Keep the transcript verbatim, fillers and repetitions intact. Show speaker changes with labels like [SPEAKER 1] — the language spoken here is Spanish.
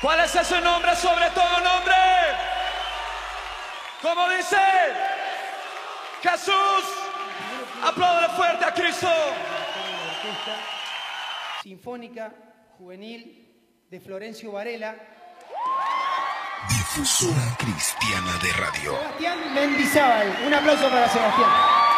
[SPEAKER 1] ¿Cuál es ese nombre sobre todo nombre? ¿Cómo dice? Jesús. Apláudale fuerte a Cristo.
[SPEAKER 2] Orquesta Sinfónica Juvenil de Florencio Varela.
[SPEAKER 3] Difusora Cristiana de Radio.
[SPEAKER 2] Sebastián Mendizábal. Un aplauso para Sebastián.